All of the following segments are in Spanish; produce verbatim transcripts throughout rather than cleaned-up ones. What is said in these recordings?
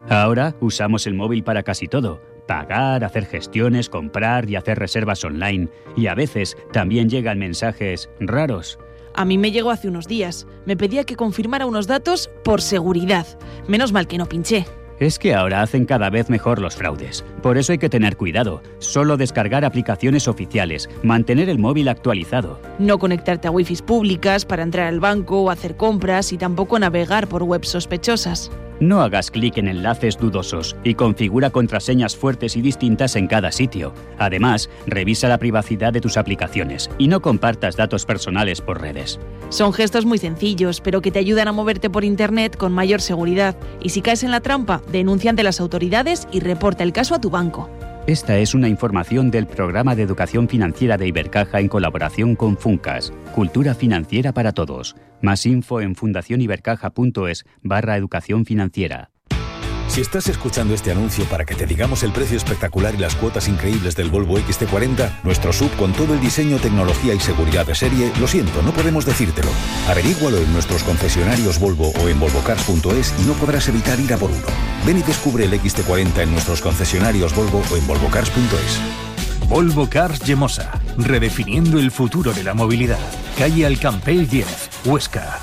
Ahora usamos el móvil para casi todo. Pagar, hacer gestiones, comprar y hacer reservas online. Y a veces también llegan mensajes raros. A mí me llegó hace unos días. Me pedía que confirmara unos datos por seguridad. Menos mal que no pinché. Es que ahora hacen cada vez mejor los fraudes. Por eso hay que tener cuidado. Solo descargar aplicaciones oficiales, mantener el móvil actualizado. No conectarte a wifis públicas para entrar al banco o hacer compras y tampoco navegar por webs sospechosas. No hagas clic en enlaces dudosos y configura contraseñas fuertes y distintas en cada sitio. Además, revisa la privacidad de tus aplicaciones y no compartas datos personales por redes. Son gestos muy sencillos, pero que te ayudan a moverte por Internet con mayor seguridad. Y si caes en la trampa, denuncia ante las autoridades y reporta el caso a tu banco. Esta es una información del Programa de Educación Financiera de Ibercaja en colaboración con Funcas, Cultura Financiera para Todos. Más info en fundacionibercaja.es barra educación financiera. Si estás escuchando este anuncio para que te digamos el precio espectacular y las cuotas increíbles del Volvo equis ce cuarenta, nuestro sub con todo el diseño, tecnología y seguridad de serie, lo siento, no podemos decírtelo. Averígualo en nuestros concesionarios Volvo o en volvocars punto es y no podrás evitar ir a por uno. Ven y descubre el equis ce cuarenta en nuestros concesionarios Volvo o en volvocars punto es. Volvo Cars Llemosa, redefiniendo el futuro de la movilidad. Calle Alcampell diez, Huesca.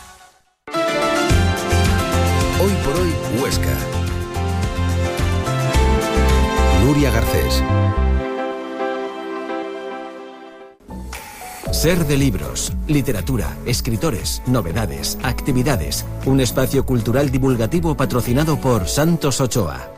Hoy por hoy, Huesca. Nuria Garcés. Ser de libros, literatura, escritores, novedades, actividades. Un espacio cultural divulgativo patrocinado por Santos Ochoa.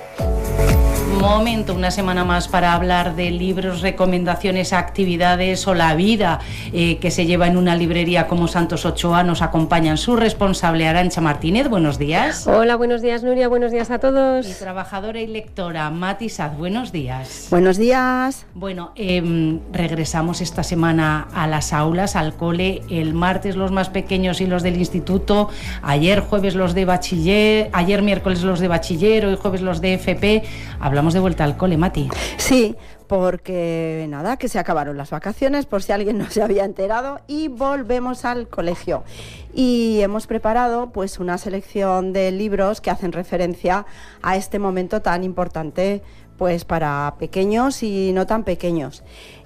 Momento, una semana más para hablar de libros, recomendaciones, actividades o la vida eh, que se lleva en una librería como Santos Ochoa. Nos acompañan su responsable Arantxa Martínez. Buenos días. Hola, buenos días Nuria, buenos días a todos. Y trabajadora y lectora Mati Saz. Buenos días. Buenos días. Bueno, eh, regresamos esta semana a las aulas, al cole. El martes los más pequeños y los del instituto. Ayer jueves los de bachiller. Ayer miércoles los de bachiller. Hoy jueves los de F P. Hablamos de vuelta al cole, Mati. Sí, porque nada, que se acabaron las vacaciones, por si alguien no se había enterado, y volvemos al colegio. Y hemos preparado pues una selección de libros que hacen referencia a este momento tan importante pues para pequeños y no tan pequeños.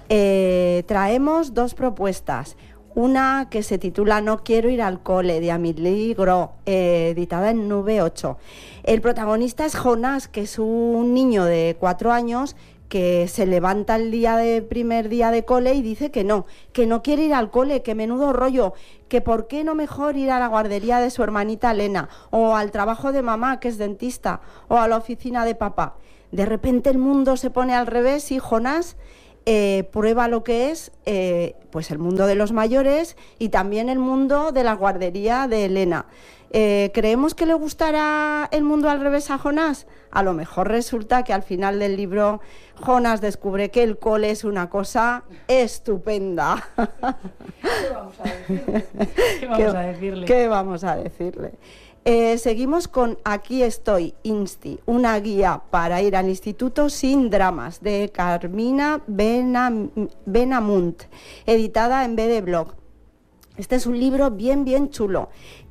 Eh, traemos dos propuestas. Una que se titula No quiero ir al cole, de Amélie Gros, eh, editada en Nube ocho. El protagonista es Jonás, que es un niño de cuatro años que se levanta el día de primer día de cole y dice que no, que no quiere ir al cole, que menudo rollo, que por qué no mejor ir a la guardería de su hermanita Elena, o al trabajo de mamá, que es dentista, o a la oficina de papá. De repente el mundo se pone al revés y Jonás Eh, prueba lo que es eh, pues el mundo de los mayores y también el mundo de la guardería de Elena. Eh, ¿Creemos que le gustará el mundo al revés a Jonás? A lo mejor resulta que al final del libro Jonás descubre que el cole es una cosa estupenda. ¿Qué vamos a decirle? ¿Qué vamos a decirle? ¿Qué vamos a decirle? Eh, seguimos con Aquí estoy, Insti, una guía para ir al instituto sin dramas, de Carmina Benam, Benamunt, editada en B D Blog. Este es un libro bien, bien chulo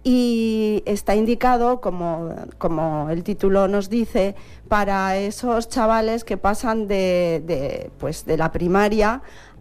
y está indicado, como, como el título nos dice, para esos chavales que pasan de, de, pues de la primaria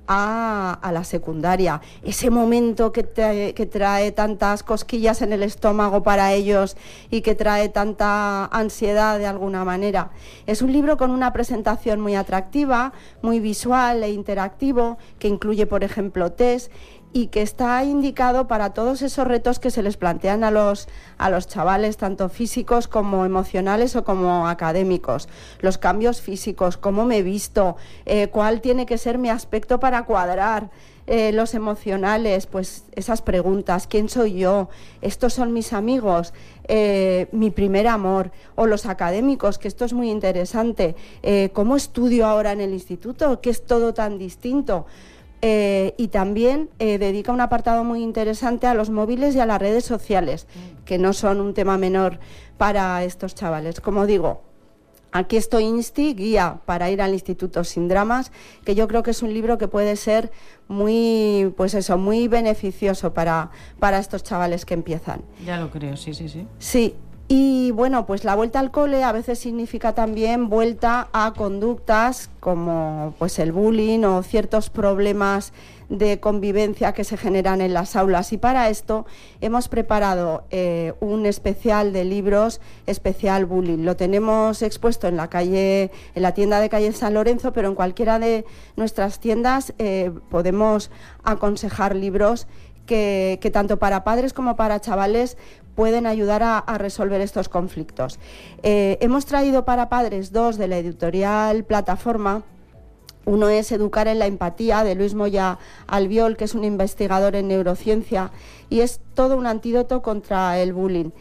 A, a la secundaria, ese momento que, te, que trae tantas cosquillas en el estómago para ellos y que trae tanta ansiedad de alguna manera. Es un libro con una presentación muy atractiva, muy visual e interactivo, que incluye, por ejemplo, test y que está indicado para todos esos retos que se les plantean a los, a los chavales, tanto físicos como emocionales o como académicos. Los cambios físicos, cómo me he visto, eh, cuál tiene que ser mi aspecto para cuadrar, eh, los emocionales, pues esas preguntas, ¿quién soy yo? ¿Estos son mis amigos? Eh, ¿mi primer amor? O los académicos, que esto es muy interesante, eh, ¿cómo estudio ahora en el instituto? ¿Qué es todo tan distinto? Eh, y también eh, dedica un apartado muy interesante a los móviles y a las redes sociales, que no son un tema menor para estos chavales. Como digo, Aquí estoy, Insti, guía para ir al instituto sin dramas, que yo creo que es un libro que puede ser muy, pues eso, muy beneficioso para, para estos chavales que empiezan. Ya lo creo, sí, sí, sí. Sí. Y bueno, pues la vuelta al cole a veces significa también vuelta a conductas como pues el bullying o ciertos problemas de convivencia que se generan en las aulas, y para esto hemos preparado eh, un especial de libros especial bullying. Lo tenemos expuesto en la calle, en la tienda de calle San Lorenzo, pero en cualquiera de nuestras tiendas eh, podemos aconsejar libros que, que tanto para padres como para chavales pueden ayudar a, a resolver estos conflictos. Eh, hemos traído para padres dos de la editorial Plataforma. Uno es Educar en la empatía, de Luis Moya Albiol, que es un investigador en neurociencia, y es todo un antídoto contra el bullying.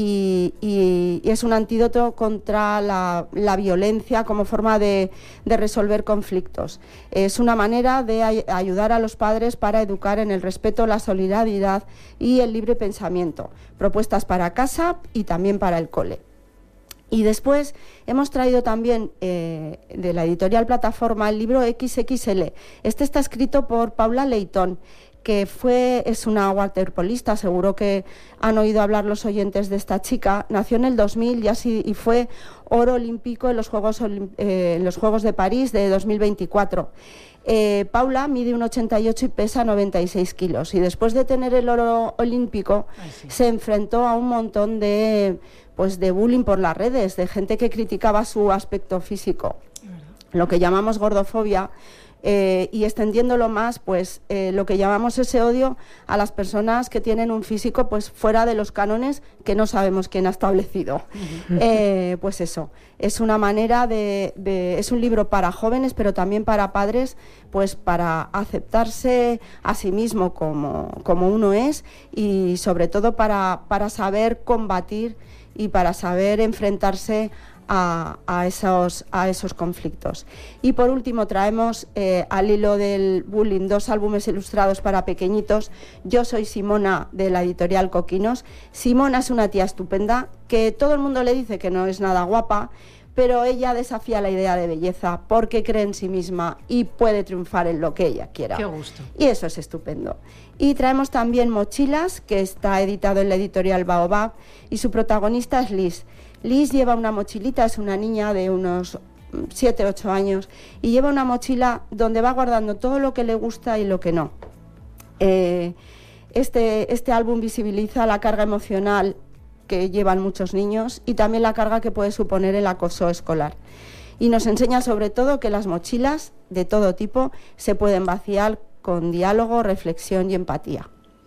Y, y, y es un antídoto contra la, la violencia como forma de, de resolver conflictos. Es una manera de ay- ayudar a los padres para educar en el respeto, la solidaridad y el libre pensamiento. Propuestas para casa y también para el cole. Y después hemos traído también eh, de la editorial Plataforma el libro equis equis ele. Este está escrito por Paula Leitón, que fue, es una waterpolista, seguro que han oído hablar los oyentes de esta chica. Nació en el dos mil y, así, y fue oro olímpico en los Juegos, eh, en los Juegos de París de dos mil veinticuatro. Eh, Paula mide un ochenta y ocho y pesa noventa y seis kilos, y después de tener el oro olímpico Ay, sí. se enfrentó a un montón de, pues, de bullying por las redes, de gente que criticaba su aspecto físico, lo que llamamos gordofobia. Eh, y extendiéndolo más, pues eh, lo que llamamos ese odio a las personas que tienen un físico pues fuera de los cánones que no sabemos quién ha establecido. Uh-huh. Eh, pues eso, es una manera de, de, es un libro para jóvenes, pero también para padres, pues para aceptarse a sí mismo como, como uno es, y sobre todo para, para saber combatir y para saber enfrentarse A, a, esos, a esos conflictos. Y por último traemos eh, al hilo del bullying dos álbumes ilustrados para pequeñitos. Yo soy Simona, de la editorial Coquinos. Simona es una tía estupenda que todo el mundo le dice que no es nada guapa, pero ella desafía la idea de belleza porque cree en sí misma y puede triunfar en lo que ella quiera. Qué gusto. Y eso es estupendo. Y traemos también Mochilas, que está editado en la editorial Baobab, y su protagonista es Liz. Liz lleva una mochilita, es una niña de unos siete ocho años, y lleva una mochila donde va guardando todo lo que le gusta y lo que no. Eh, este, este álbum visibiliza la carga emocional que llevan muchos niños y también la carga que puede suponer el acoso escolar. Y nos enseña sobre todo que las mochilas de todo tipo se pueden vaciar con diálogo, reflexión y empatía.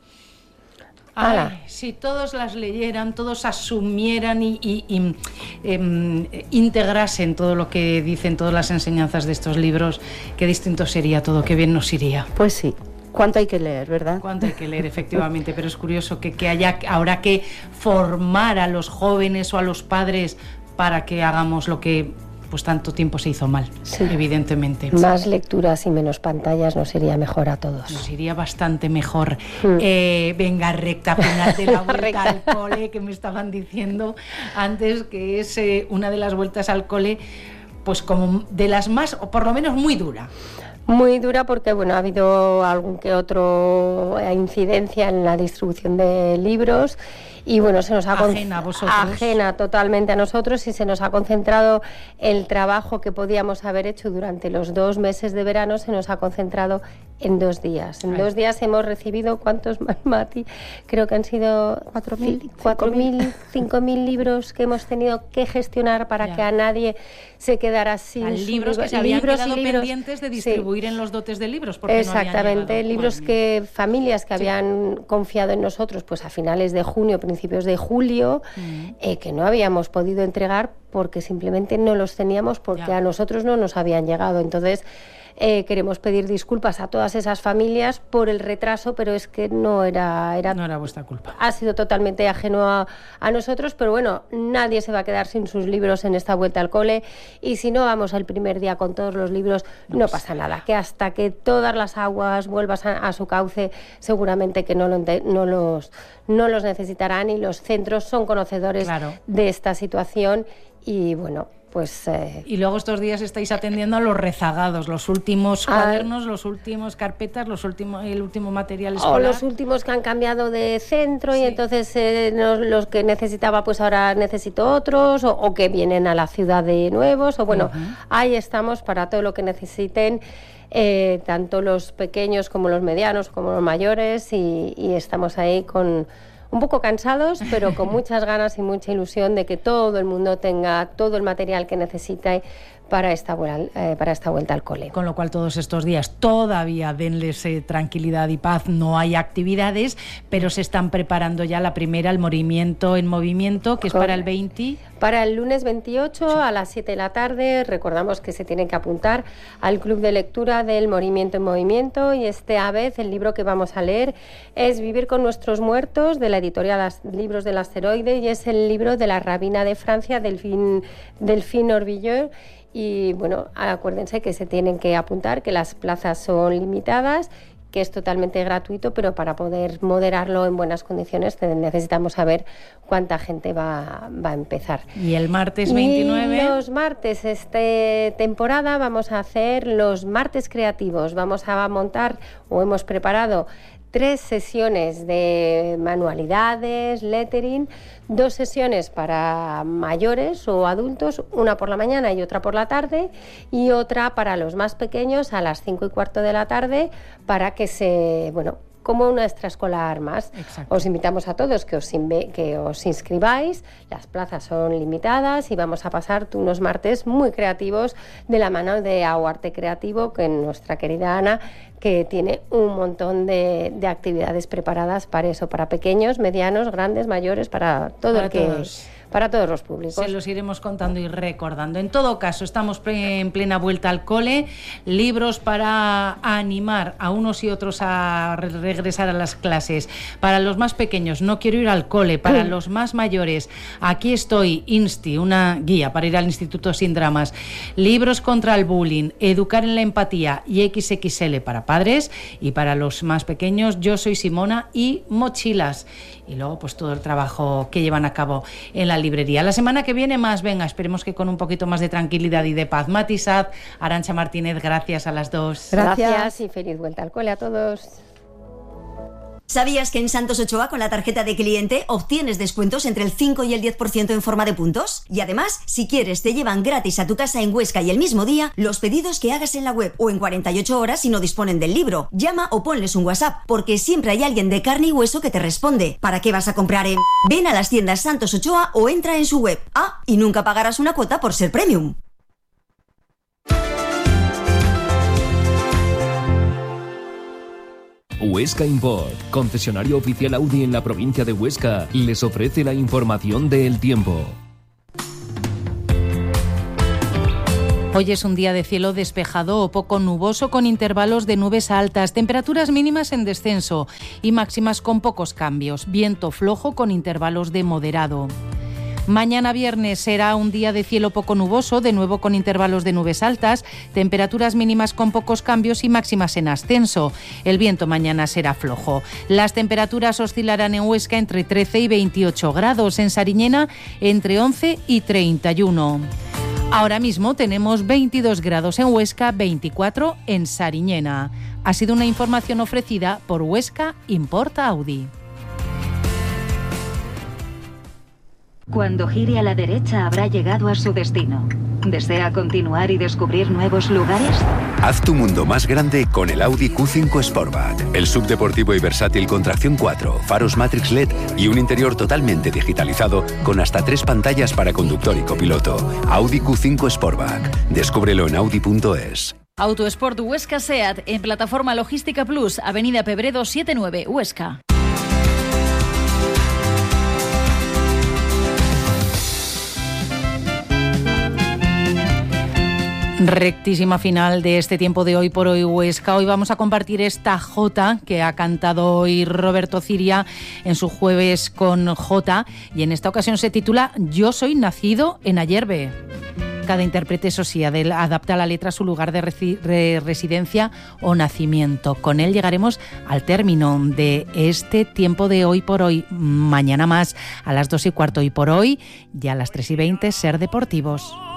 Ay, si todos las leyeran, todos asumieran y, y, y eh, integrasen todo lo que dicen, todas las enseñanzas de estos libros, qué distinto sería todo, qué bien nos iría. Pues sí. ¿Cuánto hay que leer, verdad? Cuánto hay que leer, efectivamente, pero es curioso que, que haya ahora que formar a los jóvenes o a los padres para que hagamos lo que pues tanto tiempo se hizo mal, sí. Evidentemente. Más lecturas y menos pantallas nos iría mejor a todos. Nos iría bastante mejor. Mm. Eh, venga, recta final de la vuelta al cole, que me estaban diciendo antes, que es eh, una de las vueltas al cole, pues como de las más, o por lo menos muy dura. Muy dura porque bueno, ha habido algún que otro incidencia en la distribución de libros y bueno, se nos ha ajena a vosotros. Ajena totalmente a nosotros, y se nos ha concentrado el trabajo que podíamos haber hecho durante los dos meses de verano, se nos ha concentrado en dos días. En Ay. dos días hemos recibido, ¿cuántos más, Mati? Creo que han sido cuatro mil, cinco mil libros que hemos tenido que gestionar para ya. que a nadie se quedara sin libros libro, que se habían libros quedado libros, pendientes de distribuir sí. en los dotes de libros. Porque exactamente, no habían libros que familias que sí. habían confiado en nosotros pues a finales de junio, principios de julio, mm. eh, que no habíamos podido entregar porque simplemente no los teníamos, porque ya. a nosotros no nos habían llegado. Entonces Eh, queremos pedir disculpas a todas esas familias por el retraso, pero es que no era, era, no era vuestra culpa. Ha sido totalmente ajeno a, a nosotros, pero bueno, nadie se va a quedar sin sus libros en esta vuelta al cole, y si no vamos el primer día con todos los libros, no, no pasa nada, que hasta que todas las aguas vuelvan a, a su cauce, seguramente que no, lo, no, los, no los necesitarán, y los centros son conocedores claro. de esta situación, y bueno, pues... Eh... Y luego estos días estáis atendiendo a los rezagados, los últimos cuadernos, ah, los últimos carpetas, los últimos, el último material escolar. O los últimos que han cambiado de centro, sí, y entonces eh, no, los que necesitaba pues ahora necesito otros, o, o que vienen a la ciudad de nuevos, o bueno, uh-huh. ahí estamos para todo lo que necesiten. Eh, tanto los pequeños como los medianos como los mayores, y, y estamos ahí con un poco cansados, pero con muchas ganas y mucha ilusión de que todo el mundo tenga todo el material que necesita para esta, eh, para esta vuelta al cole. Con lo cual todos estos días todavía denles eh, tranquilidad y paz, no hay actividades, pero se están preparando ya la primera, el movimiento en movimiento, que es para el veinte. Para el lunes veintiocho, sí, a las siete de la tarde. Recordamos que se tienen que apuntar al club de lectura del Movimiento en Movimiento, y esta vez el libro que vamos a leer es Vivir con nuestros muertos, de la editorial Las Libros del Asteroide, y es el libro de la rabina de Francia, Delphine, Delphine Orvilleux. Y bueno, acuérdense que se tienen que apuntar, que las plazas son limitadas, que es totalmente gratuito, pero para poder moderarlo en buenas condiciones necesitamos saber cuánta gente va, va a empezar. Y el martes veintinueve... Y los martes, esta temporada, vamos a hacer los martes creativos. Vamos a montar, o hemos preparado, tres sesiones de manualidades, lettering, dos sesiones para mayores o adultos, una por la mañana y otra por la tarde, y otra para los más pequeños a las cinco y cuarto de la tarde, para que se, bueno, como una extraescolar más. Exacto. Os invitamos a todos que os, inve- que os inscribáis, las plazas son limitadas y vamos a pasar unos martes muy creativos de la mano de Auarte Creativo, que nuestra querida Ana, que tiene un montón de, de actividades preparadas para eso, para pequeños, medianos, grandes, mayores, para todo para el que... todos. Para todos los públicos. Se los iremos contando y recordando. En todo caso, estamos en plena vuelta al cole. Libros para animar a unos y otros a re- regresar a las clases. Para los más pequeños, no quiero ir al cole. Para los más mayores, aquí estoy, Insti, una guía para ir al Instituto Sin Dramas. Libros contra el bullying, Educar en la empatía y equis equis ele para padres. Y para los más pequeños, Yo soy Simona y mochilas. Y luego pues todo el trabajo que llevan a cabo en la librería. La semana que viene más, venga, esperemos que con un poquito más de tranquilidad y de paz. Mati Saz, Arantxa Martínez, gracias a las dos. Gracias, gracias y feliz vuelta al cole a todos. ¿Sabías que en Santos Ochoa con la tarjeta de cliente obtienes descuentos entre el cinco y el diez por ciento en forma de puntos? Y además, si quieres, te llevan gratis a tu casa en Huesca y el mismo día los pedidos que hagas en la web, o en cuarenta y ocho horas si no disponen del libro. Llama o ponles un WhatsApp, porque siempre hay alguien de carne y hueso que te responde. ¿Para qué vas a comprar en...? Ven a las tiendas Santos Ochoa o entra en su web. Ah, y nunca pagarás una cuota por ser premium. Huesca Import, concesionario oficial Audi en la provincia de Huesca, les ofrece la información del tiempo. Hoy es un día de cielo despejado o poco nuboso con intervalos de nubes altas, temperaturas mínimas en descenso y máximas con pocos cambios, viento flojo con intervalos de moderado. Mañana viernes será un día de cielo poco nuboso, de nuevo con intervalos de nubes altas, temperaturas mínimas con pocos cambios y máximas en ascenso. El viento mañana será flojo. Las temperaturas oscilarán en Huesca entre trece y veintiocho grados, en Sariñena entre once y treinta y uno. Ahora mismo tenemos veintidós grados en Huesca, veinticuatro en Sariñena. Ha sido una información ofrecida por Huesca Import Audi. Cuando gire a la derecha habrá llegado a su destino. ¿Desea continuar y descubrir nuevos lugares? Haz tu mundo más grande con el Audi Q cinco Sportback. El subdeportivo y versátil con tracción cuatro, faros Matrix L E D y un interior totalmente digitalizado con hasta tres pantallas para conductor y copiloto. Audi Q cinco Sportback. Descúbrelo en audi punto es. Autosport Huesca SEAT en Plataforma Logística Plus, Avenida Pebredo setenta y nueve, Huesca. Rectísima final de este tiempo de Hoy por Hoy Huesca. Hoy vamos a compartir esta jota que ha cantado hoy Roberto Ciria en su Jueves con Jota, y en esta ocasión se titula Yo soy nacido en Ayerbe. Cada intérprete, eso sí, adapta la letra a su lugar de resi- de residencia o nacimiento. Con él llegaremos al término de este tiempo de Hoy por Hoy. Mañana más a las dos y cuarto Hoy por Hoy y a las tres y veinte Ser Deportivos.